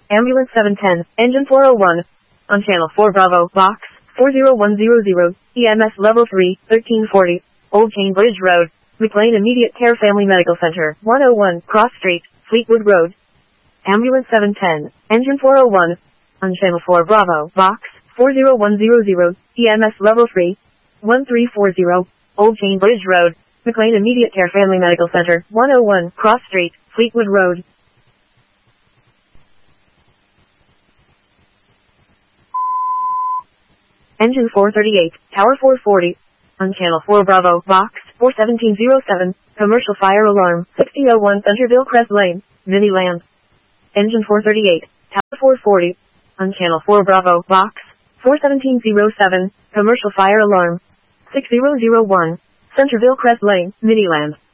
Ambulance 710, Engine 401. On Channel 4 Bravo, Box 40100, EMS Level 3, 1340, Old Cambridge Road, McLean Immediate Care Family Medical Center, 101, Cross Street, Fleetwood Road. Ambulance 710, Engine 401. On Channel 4 Bravo, Box 40100, EMS Level 3, 1340, Old Cambridge Road, McLean Immediate Care Family Medical Center, 101, Cross Street, Fleetwood Road. Engine 438, Tower 440. On Channel 4 Bravo, Box 41707, Commercial Fire Alarm, 6001 Centerville Crest Lane, Miniland. Engine 438, Tower 440. On Channel 4 Bravo, Box 41707, Commercial Fire Alarm, 6001 Centerville Crest Lane, Miniland.